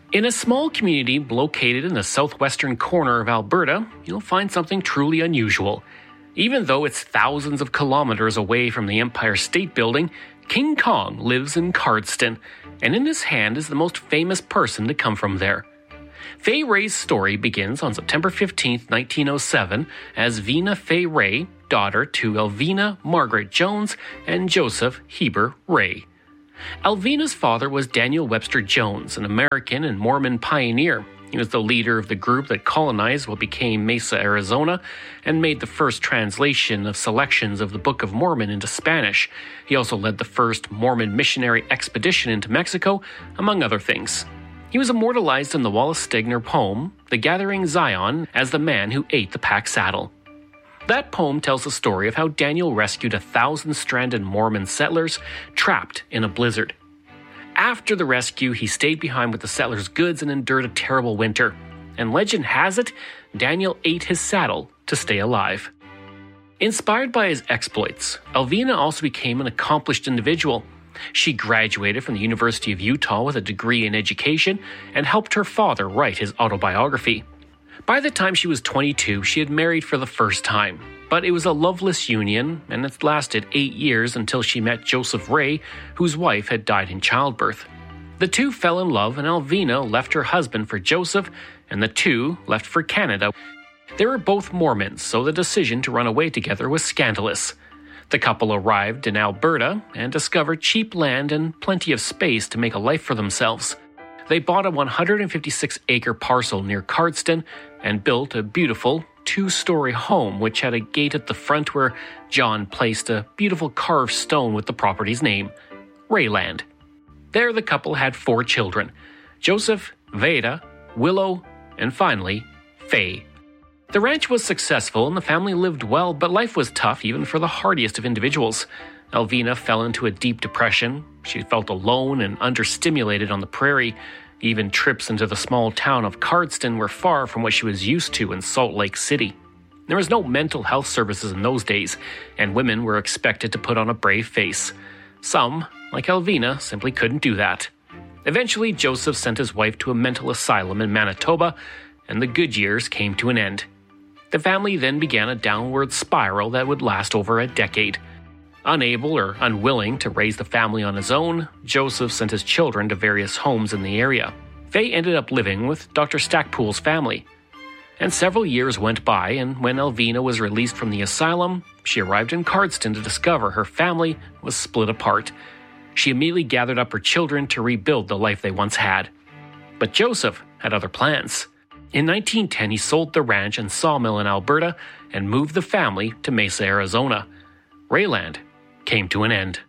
In a small community located in the southwestern corner of Alberta, you'll find something truly unusual. Even though it's thousands of kilometers away from the Empire State Building, King Kong lives in Cardston, and in his hand is the most famous person to come from there. Fay Wray's story begins on September 15, 1907, as Vina Fay Wray, daughter to Elvina Margaret Jones and Joseph Heber Wray. Elvina's father was Daniel Webster Jones, an American and Mormon pioneer. He was the leader of the group that colonized what became Mesa, Arizona, and made the first translation of selections of the Book of Mormon into Spanish. He also led the first Mormon missionary expedition into Mexico, among other things. He was immortalized in the Wallace Stegner poem, The Gathering Zion, as the man who ate the pack saddle. That poem tells the story of how Daniel rescued 1,000-stranded Mormon settlers trapped in a blizzard. After the rescue, he stayed behind with the settlers' goods and endured a terrible winter. And legend has it, Daniel ate his saddle to stay alive. Inspired by his exploits, Elvina also became an accomplished individual. She graduated from the University of Utah with a degree in education and helped her father write his autobiography. By the time she was 22, she had married for the first time, but it was a loveless union, and it lasted 8 years until she met Joseph Wray, whose wife had died in childbirth. The two fell in love, and Elvina left her husband for Joseph, and the two left for Canada. They were both Mormons, so the decision to run away together was scandalous. The couple arrived in Alberta and discovered cheap land and plenty of space to make a life for themselves. They bought a 156-acre parcel near Cardston and built a beautiful 2-story home which had a gate at the front where John placed a beautiful carved stone with the property's name, Wrayland. There the couple had 4 children, Joseph, Veda, Willow, and finally, Fay. The ranch was successful and the family lived well, but life was tough even for the hardiest of individuals. Elvina fell into a deep depression. She felt alone and understimulated on the prairie. Even trips into the small town of Cardston were far from what she was used to in Salt Lake City. There was no mental health services in those days, and women were expected to put on a brave face. Some, like Elvina, simply couldn't do that. Eventually, Joseph sent his wife to a mental asylum in Manitoba, and the good years came to an end. The family then began a downward spiral that would last over a decade. Unable or unwilling to raise the family on his own, Joseph sent his children to various homes in the area. Fay ended up living with Dr. Stackpool's family. And several years went by, and when Elvina was released from the asylum, she arrived in Cardston to discover her family was split apart. She immediately gathered up her children to rebuild the life they once had. But Joseph had other plans. In 1910, he sold the ranch and sawmill in Alberta and moved the family to Mesa, Arizona. Wrayland came to an end.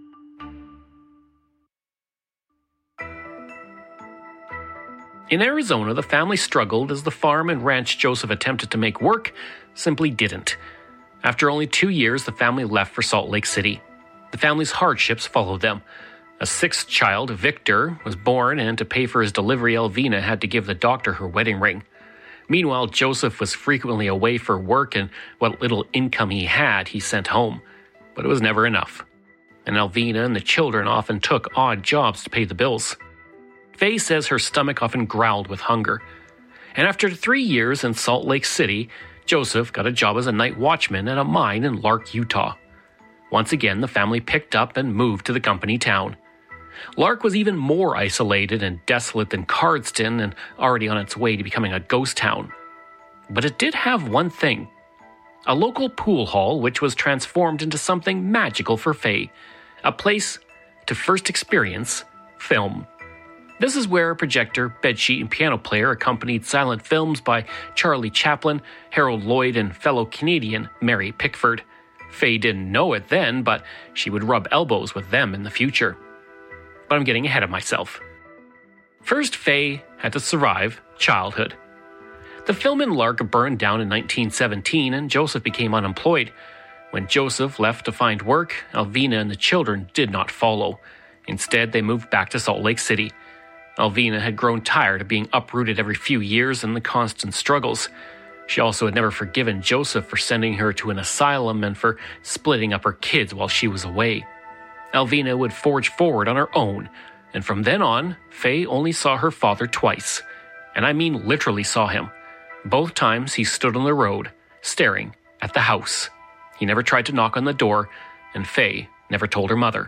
In Arizona, the family struggled as the farm and ranch Joseph attempted to make work simply didn't. After only 2 years, the family left for Salt Lake City. The family's hardships followed them. A 6th child, Victor, was born, and to pay for his delivery, Elvina had to give the doctor her wedding ring. Meanwhile, Joseph was frequently away for work, and what little income he had, he sent home. But it was never enough. And Elvina and the children often took odd jobs to pay the bills. Fay says her stomach often growled with hunger. And after 3 years in Salt Lake City, Joseph got a job as a night watchman at a mine in Lark, Utah. Once again, the family picked up and moved to the company town. Lark was even more isolated and desolate than Cardston and already on its way to becoming a ghost town. But it did have one thing. A local pool hall which was transformed into something magical for Fay. A place to first experience film. This is where a projector, bedsheet, and piano player accompanied silent films by Charlie Chaplin, Harold Lloyd, and fellow Canadian Mary Pickford. Fay didn't know it then, but she would rub elbows with them in the future. But I'm getting ahead of myself. First, Fay had to survive childhood. The film in Lark burned down in 1917, and Joseph became unemployed. When Joseph left to find work, Elvina and the children did not follow. Instead, they moved back to Salt Lake City. Elvina had grown tired of being uprooted every few years and the constant struggles. She also had never forgiven Joseph for sending her to an asylum and for splitting up her kids while she was away. Elvina would forge forward on her own And from then on, Faye only saw her father twice. And I mean literally saw him. Both times he stood on the road, staring at the house. He never tried to knock on the door, and Faye never told her mother.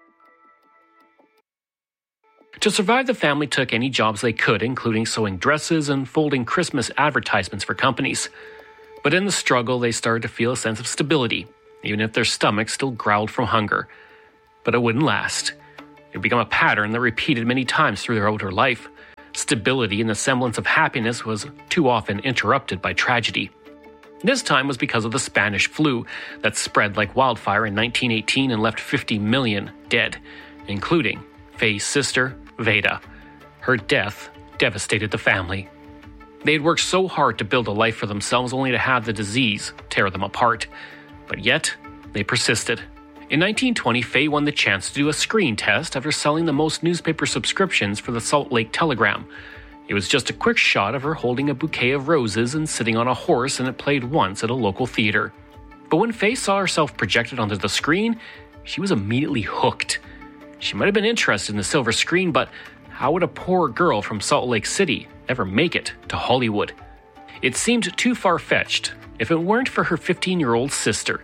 To survive, the family took any jobs they could, including sewing dresses and folding Christmas advertisements for companies. But in the struggle, they started to feel a sense of stability, even if their stomachs still growled from hunger. But it wouldn't last. It had become a pattern that repeated many times throughout her life. Stability and the semblance of happiness was too often interrupted by tragedy. This time was because of the Spanish flu that spread like wildfire in 1918 and left 50 million dead, including Faye's sister, Veda. Her death devastated the family. They had worked so hard to build a life for themselves only to have the disease tear them apart. But yet, they persisted. In 1920, Faye won the chance to do a screen test after selling the most newspaper subscriptions for the Salt Lake Telegram. It was just a quick shot of her holding a bouquet of roses and sitting on a horse, and it played once at a local theater. But when Faye saw herself projected onto the screen, she was immediately hooked. She might have been interested in the silver screen, but how would a poor girl from Salt Lake City ever make it to Hollywood? It seemed too far-fetched if it weren't for her 15-year-old sister.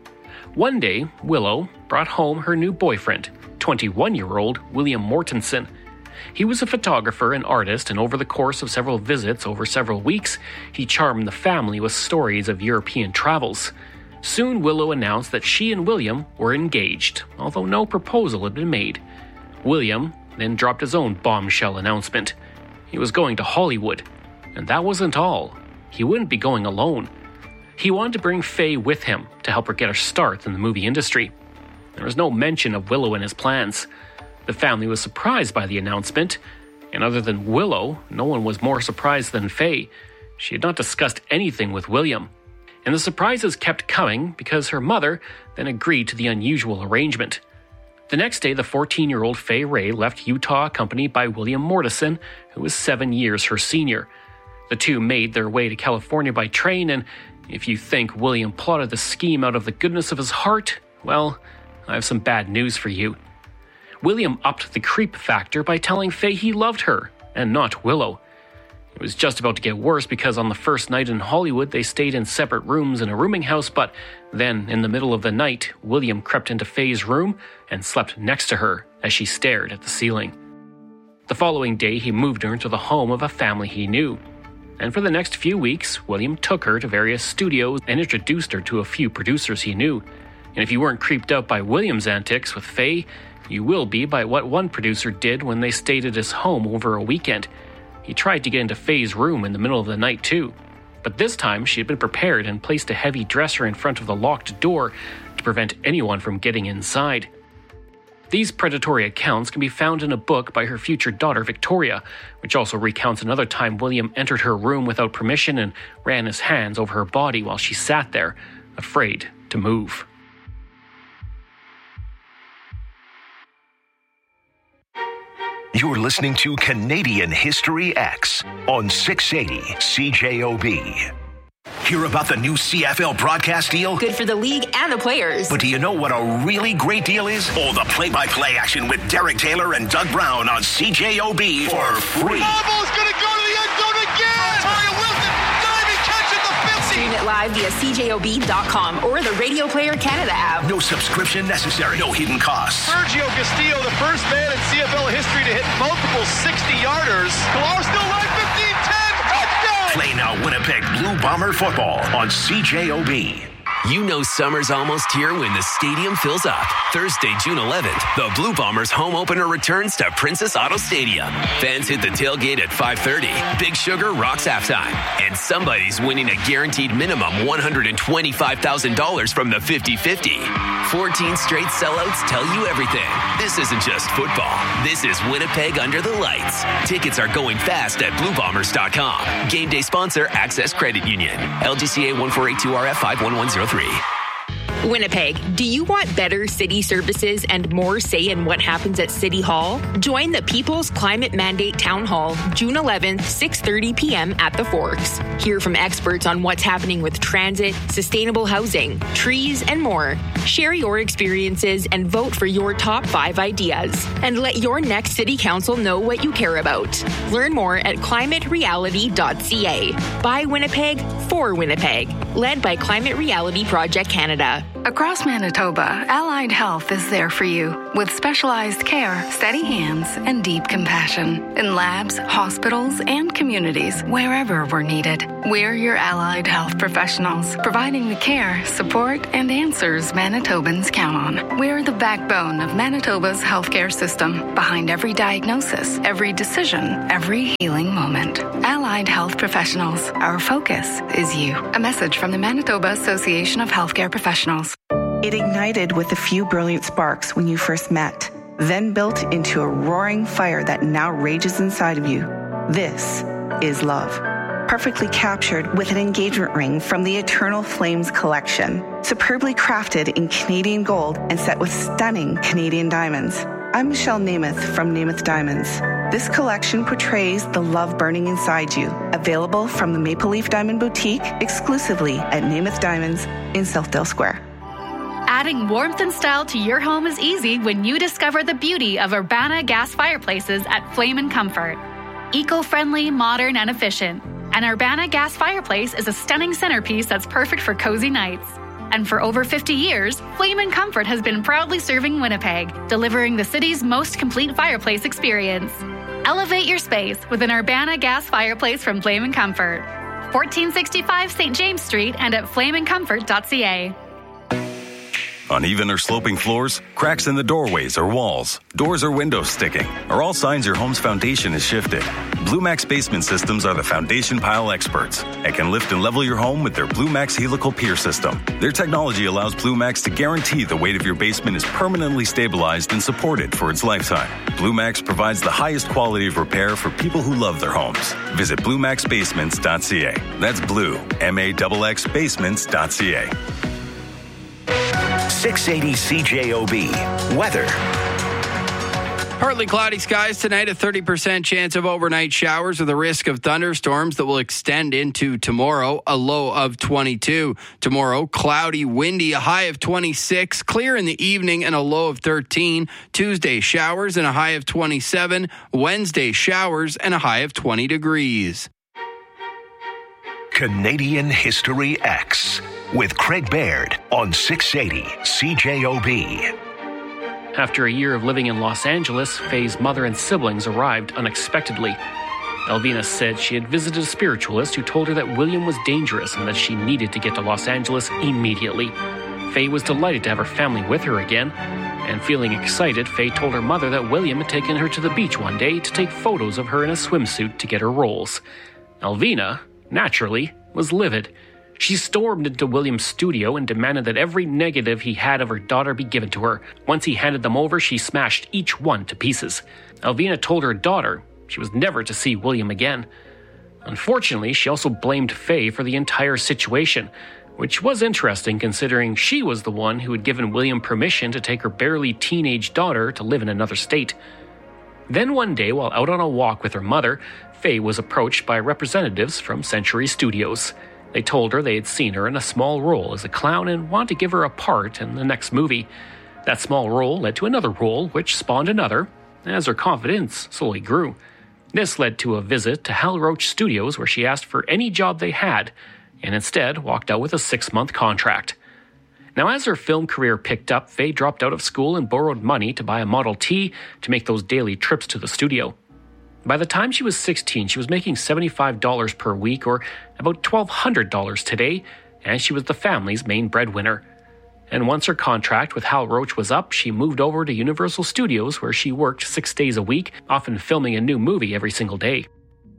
One day, Willow brought home her new boyfriend, 21-year-old William Mortensen. He was a photographer and artist, and over the course of several visits over several weeks, he charmed the family with stories of European travels. Soon, Willow announced that she and William were engaged, although no proposal had been made. William then dropped his own bombshell announcement. He was going to Hollywood, and that wasn't all. He wouldn't be going alone. He wanted to bring Faye with him to help her get her start in the movie industry. There was no mention of Willow in his plans. The family was surprised by the announcement, and other than Willow, no one was more surprised than Faye. She had not discussed anything with William. And the surprises kept coming because her mother then agreed to the unusual arrangement. The next day, the 14-year-old Faye Ray left Utah accompanied by William Mortensen, who was 7 years her senior. The two made their way to California by train, and if you think William plotted the scheme out of the goodness of his heart, well, I have some bad news for you. William upped the creep factor by telling Faye he loved her, and not Willow. It was just about to get worse because on the first night in Hollywood, they stayed in separate rooms in a rooming house, but then, in the middle of the night, William crept into Faye's room and slept next to her as she stared at the ceiling. The following day, he moved her into the home of a family he knew. And for the next few weeks, William took her to various studios and introduced her to a few producers he knew. And if you weren't creeped out by William's antics with Faye, you will be by what one producer did when they stayed at his home over a weekend. He tried to get into Faye's room in the middle of the night too. But this time she had been prepared and placed a heavy dresser in front of the locked door to prevent anyone from getting inside. These predatory accounts can be found in a book by her future daughter Victoria, which also recounts another time William entered her room without permission and ran his hands over her body while she sat there, afraid to move. You're listening to Canadian History X on 680 CJOB. Hear about the new CFL broadcast deal? Good for the league and the players. But do you know what a really great deal is? All the play-by-play action with Derek Taylor and Doug Brown on CJOB for free. Ball's going to go to the end zone again! Mario Wilson diving catch at the 50! Stream it live via CJOB.com or the Radio Player Canada app. No subscription necessary. No hidden costs. Sergio Castillo, the first man in CFL history to hit multiple 60-yarders. Galar still live, 15-10, touchdown! Play now Winnipeg Blue Bomber football on CJOB. You know summer's almost here when the stadium fills up. Thursday, June 11th, the Blue Bombers home opener returns to Princess Auto Stadium. Fans hit the tailgate at 5:30. Big Sugar rocks halftime. And somebody's winning a guaranteed minimum $125,000 from the 50-50. 14 straight sellouts tell you everything. This isn't just football. This is Winnipeg under the lights. Tickets are going fast at BlueBombers.com. Game day sponsor, Access Credit Union. LGCA 1482RF 51103. Winnipeg, do you want better city services and more say in what happens at City Hall? Join the People's Climate Mandate Town Hall, June 11th, 6:30 p.m. at the Forks. Hear from experts on what's happening with transit, sustainable housing, trees, and more. Share your experiences and vote for your top 5 ideas. And let your next City Council know what you care about. Learn more at climatereality.ca. By Winnipeg, for Winnipeg. Led by Climate Reality Project Canada. Across Manitoba, Allied Health is there for you with specialized care, steady hands, and deep compassion in labs, hospitals, and communities wherever we're needed. We're your Allied Health professionals, providing the care, support, and answers Manitobans count on. We're the backbone of Manitoba's healthcare system, behind every diagnosis, every decision, every healing moment. Allied Health professionals, our focus is you. A message from the Manitoba Association of Healthcare Professionals. It ignited with a few brilliant sparks when you first met, then built into a roaring fire that now rages inside of you. This is love. Perfectly captured with an engagement ring from the Eternal Flames collection, superbly crafted in Canadian gold and set with stunning Canadian diamonds. I'm Michelle Namath from Namath Diamonds. This collection portrays the love burning inside you. Available from the Maple Leaf Diamond Boutique exclusively at Namath Diamonds in Southdale Square. Adding warmth and style to your home is easy when you discover the beauty of Urbana gas fireplaces at Flame & Comfort. Eco-friendly, modern, and efficient. An Urbana gas fireplace is a stunning centerpiece that's perfect for cozy nights. And for over 50 years, Flame & Comfort has been proudly serving Winnipeg, delivering the city's most complete fireplace experience. Elevate your space with an Urbana gas fireplace from Flame & Comfort. 1465 St. James Street and at flameandcomfort.ca. Uneven or sloping floors, cracks in the doorways or walls, doors or windows sticking are all signs your home's foundation is shifted. Blue Max Basement Systems are the foundation pile experts and can lift and level your home with their Blue Max Helical Pier system. Their technology allows Blue Max to guarantee the weight of your basement is permanently stabilized and supported for its lifetime. Blue Max provides the highest quality of repair for people who love their homes. Visit BlueMaxBasements.ca. That's Blue, MAXX Basements.ca. 680 CJOB. Weather. Partly cloudy skies tonight, a 30% chance of overnight showers with a risk of thunderstorms that will extend into tomorrow, a low of 22. Tomorrow, cloudy, windy, a high of 26, clear in the evening and a low of 13. Tuesday, showers and a high of 27. Wednesday, showers and a high of 20 degrees. Canadian History X with Craig Baird on 680 CJOB. After a year of living in Los Angeles, Faye's mother and siblings arrived unexpectedly. Elvina said she had visited a spiritualist who told her that William was dangerous and that she needed to get to Los Angeles immediately. Faye was delighted to have her family with her again, and feeling excited, Faye told her mother that William had taken her to the beach one day to take photos of her in a swimsuit to get her roles. Elvina, naturally, was livid. She stormed into William's studio and demanded that every negative he had of her daughter be given to her. Once he handed them over, she smashed each one to pieces. Elvina told her daughter she was never to see William again. Unfortunately, she also blamed Faye for the entire situation, which was interesting considering she was the one who had given William permission to take her barely teenage daughter to live in another state. Then one day, while out on a walk with her mother, Faye was approached by representatives from Century Studios. They told her they had seen her in a small role as a clown and wanted to give her a part in the next movie. That small role led to another role, which spawned another, as her confidence slowly grew. This led to a visit to Hal Roach Studios where she asked for any job they had, and instead walked out with a 6-month contract. Now, as her film career picked up, Faye dropped out of school and borrowed money to buy a Model T to make those daily trips to the studio. By the time she was 16, she was making $75 per week, or about $1,200 today, and she was the family's main breadwinner. And once her contract with Hal Roach was up, she moved over to Universal Studios, where she worked 6 days a week, often filming a new movie every single day.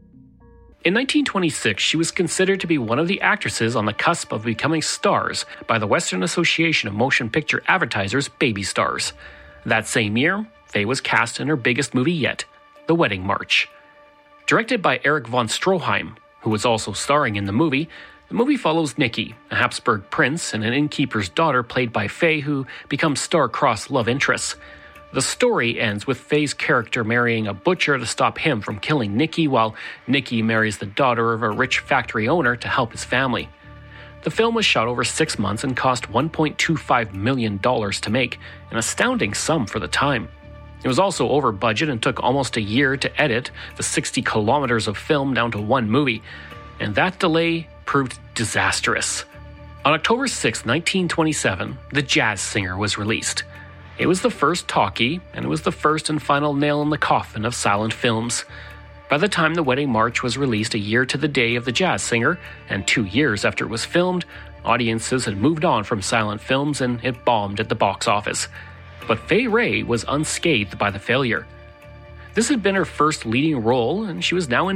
In 1926, she was considered to be one of the actresses on the cusp of becoming stars by the Western Association of Motion Picture Advertisers' Baby Stars. That same year, Faye was cast in her biggest movie yet, The Wedding March. Directed by Eric von Stroheim, who was also starring in the movie, The movie follows Nikki, a Habsburg prince, and an innkeeper's daughter played by Faye, who become star-crossed love interests. The story ends with Faye's character marrying a butcher to stop him from killing Nikki, while Nikki marries the daughter of a rich factory owner to help his family. The film was shot over 6 months and cost $1.25 million to make, an astounding sum for the time. It was also over budget and took almost a year to edit the 60 kilometers of film down to one movie, and that delay proved disastrous. On October 6, 1927, The Jazz Singer was released. It was the first talkie, and it was the first and final nail in the coffin of silent films. By the time The Wedding March was released a year to the day of The Jazz Singer, and 2 years after it was filmed, audiences had moved on from silent films and it bombed at the box office. But Fay Wray was unscathed by the failure. This had been her first leading role, and she was now in